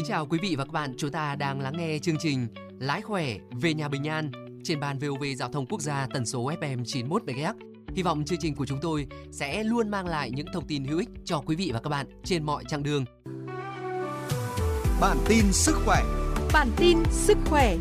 Kính chào quý vị và các bạn, chúng ta đang lắng nghe chương trình Lái khỏe về nhà bình an trên ban VOV Giao thông Quốc gia tần số FM 91 MHz. Hy vọng chương trình của chúng tôi sẽ luôn mang lại những thông tin hữu ích cho quý vị và các bạn trên mọi chặng đường. Bản tin sức khỏe. Bản tin sức khỏe.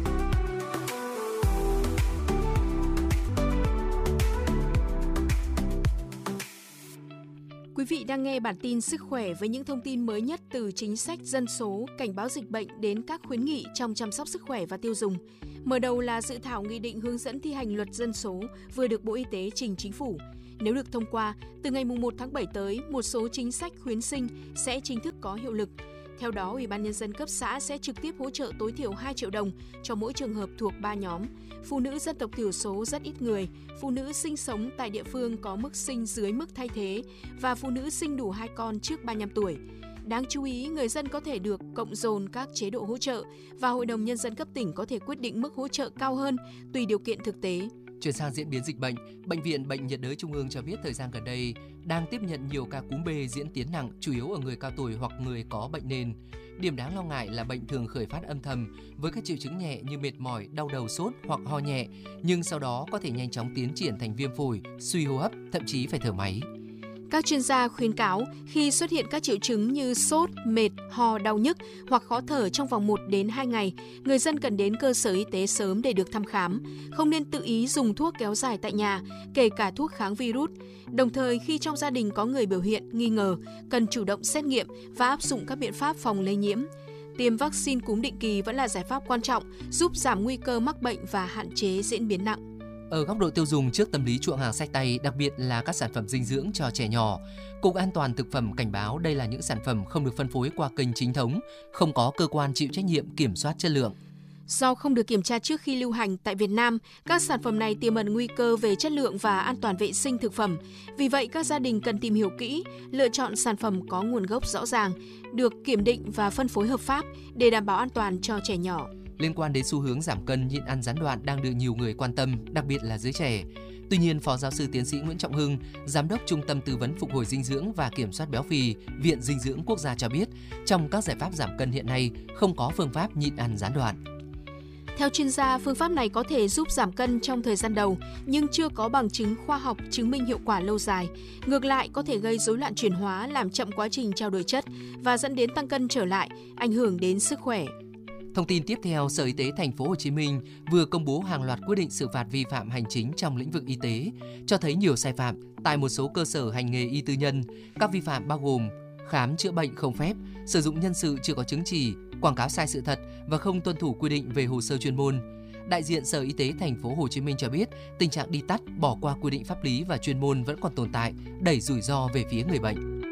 Quý vị đang nghe bản tin sức khỏe với những thông tin mới nhất từ chính sách dân số, cảnh báo dịch bệnh đến các khuyến nghị trong chăm sóc sức khỏe và tiêu dùng. Mở đầu là dự thảo nghị định hướng dẫn thi hành luật dân số vừa được Bộ Y tế trình Chính phủ. Nếu được thông qua, từ ngày 1 tháng 7 tới, một số chính sách khuyến sinh sẽ chính thức có hiệu lực. Theo đó, Ủy ban Nhân dân cấp xã sẽ trực tiếp hỗ trợ tối thiểu 2 triệu đồng cho mỗi trường hợp thuộc 3 nhóm. Phụ nữ dân tộc thiểu số rất ít người, phụ nữ sinh sống tại địa phương có mức sinh dưới mức thay thế và phụ nữ sinh đủ 2 con trước 35 tuổi. Đáng chú ý, người dân có thể được cộng dồn các chế độ hỗ trợ và Hội đồng Nhân dân cấp tỉnh có thể quyết định mức hỗ trợ cao hơn tùy điều kiện thực tế. Chuyển sang diễn biến dịch bệnh, Bệnh viện Bệnh nhiệt đới Trung ương cho biết thời gian gần đây đang tiếp nhận nhiều ca cúm B diễn tiến nặng, chủ yếu ở người cao tuổi hoặc người có bệnh nền. Điểm đáng lo ngại là bệnh thường khởi phát âm thầm với các triệu chứng nhẹ như mệt mỏi, đau đầu, sốt hoặc ho nhẹ, nhưng sau đó có thể nhanh chóng tiến triển thành viêm phổi, suy hô hấp, thậm chí phải thở máy. Các chuyên gia khuyến cáo khi xuất hiện các triệu chứng như sốt, mệt, ho, đau nhức hoặc khó thở trong vòng 1 đến 2 ngày, người dân cần đến cơ sở y tế sớm để được thăm khám, không nên tự ý dùng thuốc kéo dài tại nhà, kể cả thuốc kháng virus. Đồng thời, khi trong gia đình có người biểu hiện nghi ngờ, cần chủ động xét nghiệm và áp dụng các biện pháp phòng lây nhiễm. Tiêm vaccine cúm định kỳ vẫn là giải pháp quan trọng, giúp giảm nguy cơ mắc bệnh và hạn chế diễn biến nặng. Ở góc độ tiêu dùng, trước tâm lý chuộng hàng xách tay, đặc biệt là các sản phẩm dinh dưỡng cho trẻ nhỏ, Cục An toàn Thực phẩm cảnh báo đây là những sản phẩm không được phân phối qua kênh chính thống, không có cơ quan chịu trách nhiệm kiểm soát chất lượng. Do không được kiểm tra trước khi lưu hành tại Việt Nam, các sản phẩm này tiềm ẩn nguy cơ về chất lượng và an toàn vệ sinh thực phẩm. Vì vậy, các gia đình cần tìm hiểu kỹ, lựa chọn sản phẩm có nguồn gốc rõ ràng, được kiểm định và phân phối hợp pháp để đảm bảo an toàn cho trẻ nhỏ. Liên quan đến xu hướng giảm cân, nhịn ăn gián đoạn đang được nhiều người quan tâm, đặc biệt là giới trẻ. Tuy nhiên, Phó Giáo sư Tiến sĩ Nguyễn Trọng Hưng, Giám đốc Trung tâm Tư vấn Phục hồi Dinh dưỡng và Kiểm soát Béo phì, Viện Dinh dưỡng Quốc gia cho biết, trong các giải pháp giảm cân hiện nay không có phương pháp nhịn ăn gián đoạn. Theo chuyên gia, phương pháp này có thể giúp giảm cân trong thời gian đầu, nhưng chưa có bằng chứng khoa học chứng minh hiệu quả lâu dài. Ngược lại, có thể gây rối loạn chuyển hóa, làm chậm quá trình trao đổi chất và dẫn đến tăng cân trở lại, ảnh hưởng đến sức khỏe. Thông tin tiếp theo, Sở Y tế Thành phố Hồ Chí Minh vừa công bố hàng loạt quyết định xử phạt vi phạm hành chính trong lĩnh vực y tế, cho thấy nhiều sai phạm tại một số cơ sở hành nghề y tư nhân. Các vi phạm bao gồm khám chữa bệnh không phép, sử dụng nhân sự chưa có chứng chỉ, quảng cáo sai sự thật và không tuân thủ quy định về hồ sơ chuyên môn. Đại diện Sở Y tế Thành phố Hồ Chí Minh cho biết, tình trạng đi tắt, bỏ qua quy định pháp lý và chuyên môn vẫn còn tồn tại, đẩy rủi ro về phía người bệnh.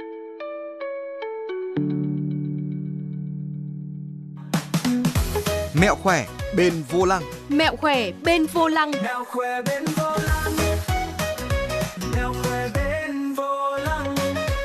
Mẹo khỏe bên vô lăng. Mẹo khỏe bên vô lăng. Mẹo khỏe bên vô lăng. Mẹo khỏe bên vô lăng.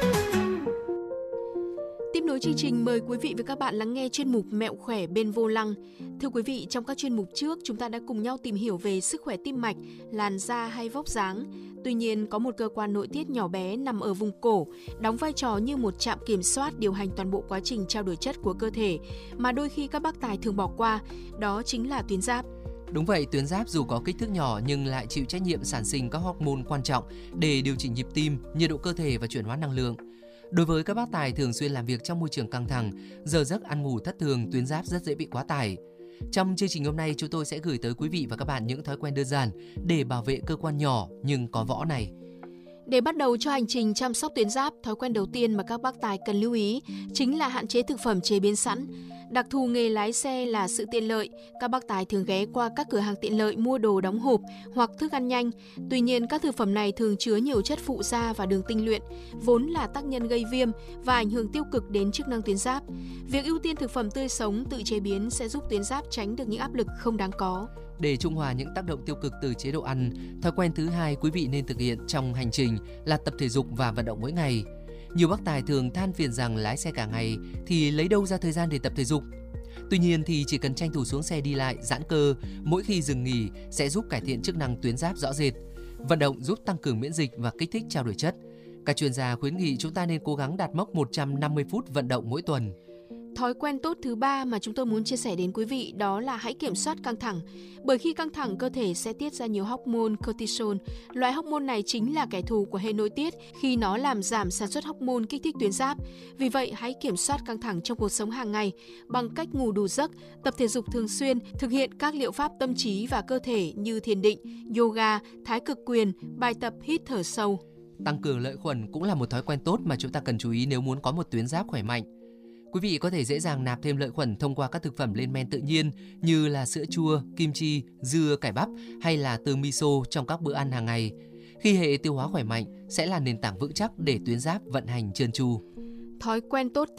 Tiếp nối chương trình, mời quý vị và các bạn lắng nghe chuyên mục Mẹo khỏe bên vô lăng. Thưa quý vị, trong các chuyên mục trước, chúng ta đã cùng nhau tìm hiểu về sức khỏe tim mạch, làn da hay vóc dáng. Tuy nhiên, có một cơ quan nội tiết nhỏ bé nằm ở vùng cổ, đóng vai trò như một trạm kiểm soát điều hành toàn bộ quá trình trao đổi chất của cơ thể, mà đôi khi các bác tài thường bỏ qua, đó chính là tuyến giáp. Đúng vậy, tuyến giáp dù có kích thước nhỏ nhưng lại chịu trách nhiệm sản sinh các hormone quan trọng để điều chỉnh nhịp tim, nhiệt độ cơ thể và chuyển hóa năng lượng. Đối với các bác tài thường xuyên làm việc trong môi trường căng thẳng, giờ giấc ăn ngủ thất thường, tuyến giáp rất dễ bị quá tải. Trong chương trình hôm nay, chúng tôi sẽ gửi tới quý vị và các bạn những thói quen đơn giản để bảo vệ cơ quan nhỏ nhưng có võ này. Để bắt đầu cho hành trình chăm sóc tuyến giáp, thói quen đầu tiên mà các bác tài cần lưu ý chính là hạn chế thực phẩm chế biến sẵn. Đặc thù nghề lái xe là sự tiện lợi, các bác tài thường ghé qua các cửa hàng tiện lợi mua đồ đóng hộp hoặc thức ăn nhanh. Tuy nhiên, các thực phẩm này thường chứa nhiều chất phụ gia và đường tinh luyện, vốn là tác nhân gây viêm và ảnh hưởng tiêu cực đến chức năng tuyến giáp. Việc ưu tiên thực phẩm tươi sống, tự chế biến sẽ giúp tuyến giáp tránh được những áp lực không đáng có. Để trung hòa những tác động tiêu cực từ chế độ ăn, thói quen thứ hai quý vị nên thực hiện trong hành trình là tập thể dục và vận động mỗi ngày. Nhiều bác tài thường than phiền rằng lái xe cả ngày thì lấy đâu ra thời gian để tập thể dục. Tuy nhiên thì chỉ cần tranh thủ xuống xe đi lại, giãn cơ mỗi khi dừng nghỉ sẽ giúp cải thiện chức năng tuyến giáp rõ rệt. Vận động giúp tăng cường miễn dịch và kích thích trao đổi chất. Các chuyên gia khuyến nghị chúng ta nên cố gắng đạt mốc 150 phút vận động mỗi tuần. Thói quen tốt thứ 3 mà chúng tôi muốn chia sẻ đến quý vị đó là hãy kiểm soát căng thẳng. Bởi khi căng thẳng, cơ thể sẽ tiết ra nhiều hormone cortisol. Loại hormone này chính là kẻ thù của hệ nội tiết khi nó làm giảm sản xuất hormone kích thích tuyến giáp. Vì vậy, hãy kiểm soát căng thẳng trong cuộc sống hàng ngày bằng cách ngủ đủ giấc, tập thể dục thường xuyên, thực hiện các liệu pháp tâm trí và cơ thể như thiền định, yoga, thái cực quyền, bài tập hít thở sâu. Tăng cường lợi khuẩn cũng là một thói quen tốt mà chúng ta cần chú ý nếu muốn có một tuyến giáp khỏe mạnh. Quý vị có thể dễ dàng nạp thêm lợi khuẩn thông qua các thực phẩm lên men tự nhiên như là sữa chua, kim chi, dưa, cải bắp hay là tương miso trong các bữa ăn hàng ngày. Khi hệ tiêu hóa khỏe mạnh sẽ là nền tảng vững chắc để tuyến giáp vận hành trơn tru. Thói quen tốt